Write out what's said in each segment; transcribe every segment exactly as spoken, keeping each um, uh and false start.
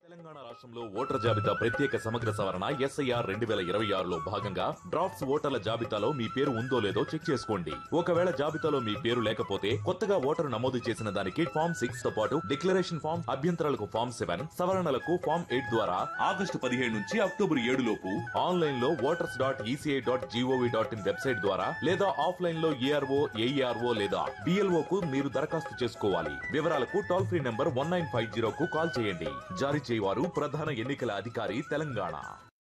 తెలంగాణ రాష్ట్రంలో ఓటర్ జాబితా ప్రత్యేక సమగ్ర సవరణ ఎస్ఐఆర్ రెండు వేల ఇరవై ఆరులో భాగంగా డ్రాఫ్ట్స్ ఓటర్ల జాబితాలో మీ పేరు ఉందో లేదో చెక్ చేసుకోండి. ఒకవేళ జాబితాలో మీ పేరు లేకపోతే కొత్తగా ఓటరు నమోదు చేసిన దానికి ఫామ్ సిక్స్ తో పాటు డిక్లరేషన్ ఫామ్, అభ్యంతరాలకు ఫామ్ సెవెన్, సవరణలకు ఫామ్ ఎయిట్ ద్వారా ఆగస్టు పదిహేడు నుంచి అక్టోబర్ ఏడు లోపు ఆన్లైన్ లో voters dot ECI dot GOV dot in website ద్వారా లేదా ఆఫ్లైన్ లో ఏఆర్ఓ ఏఈఆర్ఓ లేదా బిఎల్ఓ కు మీరు దరఖాస్తు చేసుకోవాలి. వివరాలకు toll free number one nine five zero కు కాల్ చేయండి. జారీ చేయవారు ప్రధాన ఎన్నికల అధికారి తెలంగాణ.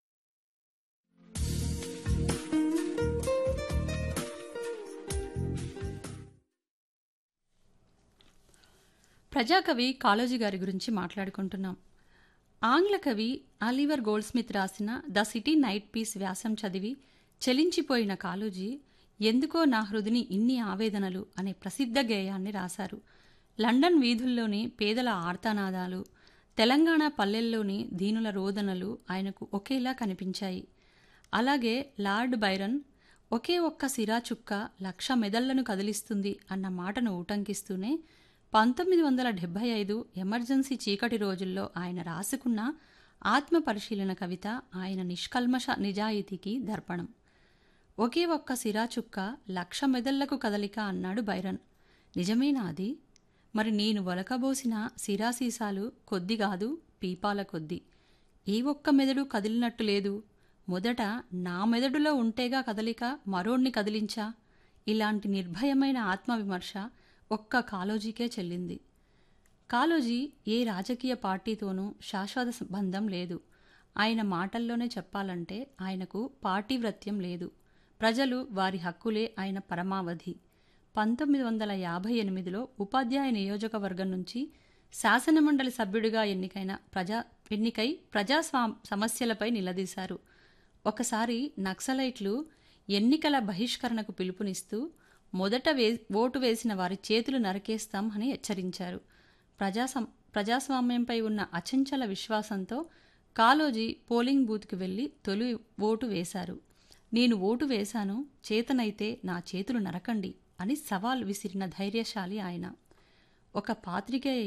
ప్రజాకవి కాళోజీ గారి గురించి మాట్లాడుకుంటున్నాం. ఆంగ్ల కవి ఆలివర్ గోల్డ్స్మిత్ రాసిన ద సిటీ నైట్ పీస్ వ్యాసం చదివి చెలించిపోయిన కాళోజీ ఎందుకో నా హృదిని ఇన్ని ఆవేదనలు అనే ప్రసిద్ధ గేయాన్ని రాశారు. లండన్ వీధుల్లోని పేదల ఆర్తనాదాలు, తెలంగాణ పల్లెల్లోని దీనుల రోదనలు ఆయనకు ఒకేలా కనిపించాయి. అలాగే లార్డ్ బైరన్ ఒకే ఒక్క సిరాచుక్క లక్ష మెదళ్లను కదిలిస్తుంది అన్న మాటను ఊటంకిస్తూనే పంతొమ్మిది వందల డెబ్బై ఐదు ఎమర్జెన్సీ చీకటి రోజుల్లో ఆయన రాసుకున్న ఆత్మ పరిశీలన కవిత ఆయన నిష్కల్మష నిజాయితీకి దర్పణం. ఒకే ఒక్క సిరాచుక్క లక్ష మెదళ్లకు కదలిక అన్నాడు బైరన్. నిజమేనా అది? మరి నేను వలకబోసిన సిరాసీసాలు కొద్ది కాదు, పీపాల కొద్ది. ఏ ఒక్క మెదడు కదిలినట్టు లేదు. మొదట నా మెదడులో ఉంటేగా కదలిక, మరోణ్ణి కదిలించా. ఇలాంటి నిర్భయమైన ఆత్మవిమర్శ ఒక్క కాళోజీకే చెల్లింది. కాళోజీ ఏ రాజకీయ పార్టీతోనూ శాశ్వత బంధం లేదు. ఆయన మాటల్లోనే చెప్పాలంటే ఆయనకు పార్టీవ్రత్యం లేదు. ప్రజలు, వారి హక్కులే ఆయన పరమావధి. పంతొమ్మిది వందల యాభై ఎనిమిదిలో ఉపాధ్యాయ నియోజకవర్గం నుంచి శాసనమండలి సభ్యుడిగా ఎన్నికైన ప్రజా ఎన్నికై ప్రజాస్వా సమస్యలపై నిలదీశారు. ఒకసారి నక్సలైట్లు ఎన్నికల బహిష్కరణకు పిలుపునిస్తూ మొదట వే ఓటు వేసిన వారి చేతులు నరికేస్తాం అని హెచ్చరించారు. ప్రజాసం ప్రజాస్వామ్యంపై ఉన్న అచంచల విశ్వాసంతో కాళోజీ పోలింగ్ బూత్కి వెళ్లి తొలి ఓటు వేశారు. నేను ఓటు వేశాను, చేతనైతే నా చేతులు నరకండి అని సవాల్ విసిరిన ధైర్యశాలి ఆయన. ఒక పాత్రికేయ